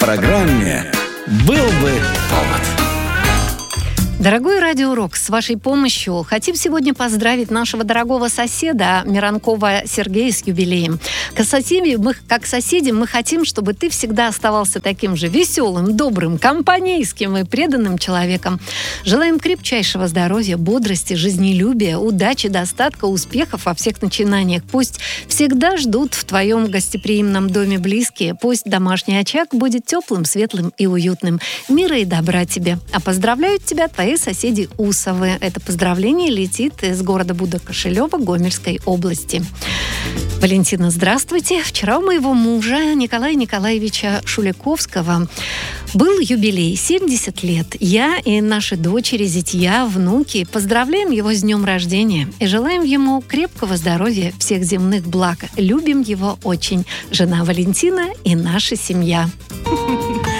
программе «Был бы повод». Дорогой Радио Рок, с вашей помощью хотим сегодня поздравить нашего дорогого соседа Миранкова Сергея с юбилеем. Как соседи мы хотим, чтобы ты всегда оставался таким же веселым, добрым, компанейским и преданным человеком. Желаем крепчайшего здоровья, бодрости, жизнелюбия, удачи, достатка, успехов во всех начинаниях. Пусть всегда ждут в твоем гостеприимном доме близкие. Пусть домашний очаг будет теплым, светлым и уютным. Мира и добра тебе. А поздравляют тебя твои соседи Усовы. Это поздравление летит из города Будо-Кошелева Гомельской области. Валентина, здравствуйте. Вчера у моего мужа Николая Николаевича Шуликовского был юбилей, 70 лет. Я и наши дочери, зятья, внуки поздравляем его с днем рождения и желаем ему крепкого здоровья, всех земных благ. Любим его очень. Жена Валентина и наша семья.